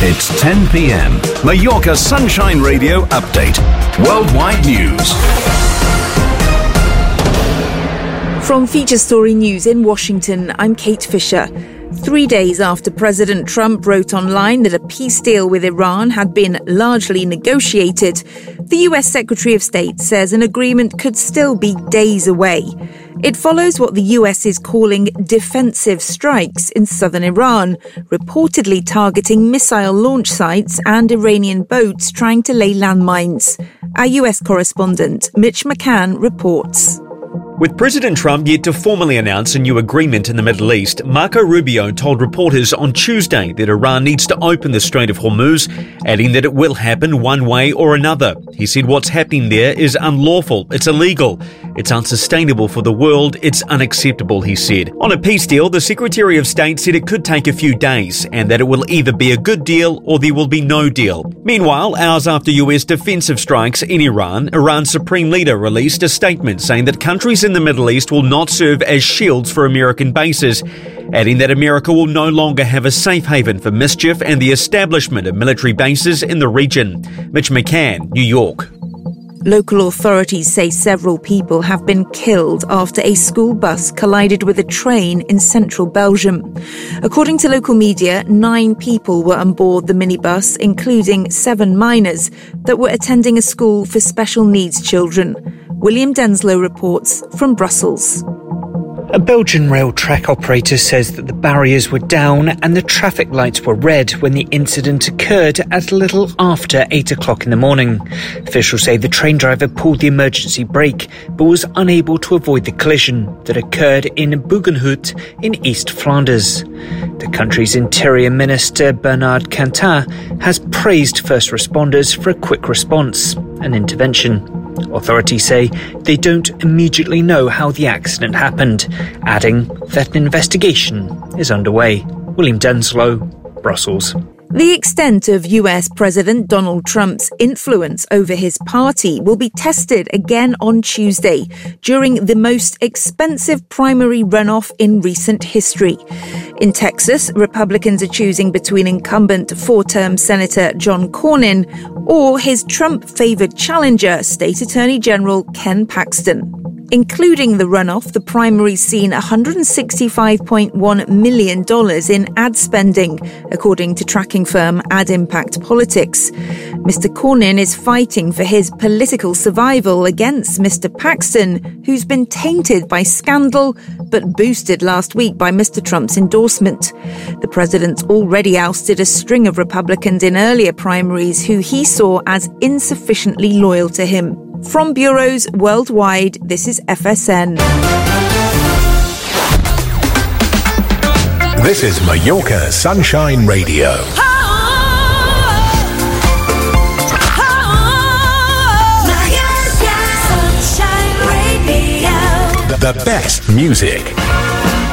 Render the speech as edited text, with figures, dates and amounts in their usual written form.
It's 10 p.m. Mallorca Sunshine Radio Update. Worldwide news. From Feature Story News in Washington, I'm Kate Fisher. 3 days after President Trump wrote online that a peace deal with Iran had been largely negotiated, the US Secretary of State says an agreement could still be days away. It follows what the US is calling defensive strikes in southern Iran, reportedly targeting missile launch sites and Iranian boats trying to lay landmines. Our US correspondent, Mitch McCann, reports. With President Trump yet to formally announce a new agreement in the Middle East, Marco Rubio told reporters on Tuesday that Iran needs to open the Strait of Hormuz, adding that it will happen one way or another. He said what's happening there is unlawful, it's illegal, it's unsustainable for the world, it's unacceptable, he said. On a peace deal, the Secretary of State said it could take a few days and that it will either be a good deal or there will be no deal. Meanwhile, hours after US defensive strikes in Iran, Iran's supreme leader released a statement saying that countries in the Middle East will not serve as shields for American bases, adding that America will no longer have a safe haven for mischief and the establishment of military bases in the region. Mitch McCann, New York. Local authorities say several people have been killed after a school bus collided with a train in central Belgium. According to local media, 9 people were on board the minibus, including 7 minors that were attending a school for special needs children. William Denslow reports from Brussels. A Belgian rail track operator says that the barriers were down and the traffic lights were red when the incident occurred at a little after 8 o'clock in the morning. Officials say the train driver pulled the emergency brake but was unable to avoid the collision that occurred in Bugenhout in East Flanders. The country's Interior Minister Bernard Cantat has praised first responders for a quick response and intervention. Authorities say they don't immediately know how the accident happened, adding that an investigation is underway. William Denslow, Brussels. The extent of US President Donald Trump's influence over his party will be tested again on Tuesday during the most expensive primary runoff in recent history. In Texas, Republicans are choosing between incumbent 4-term Senator John Cornyn or his Trump-favored challenger, State Attorney General Ken Paxton. Including the runoff, the primary's seen $165.1 million in ad spending, according to tracking firm Ad Impact Politics. Mr. Cornyn is fighting for his political survival against Mr. Paxton, who's been tainted by scandal but boosted last week by Mr. Trump's endorsement. The president's already ousted a string of Republicans in earlier primaries who he saw as insufficiently loyal to him. From bureaus worldwide, this is FSN. This is Mallorca Sunshine Radio. The best music.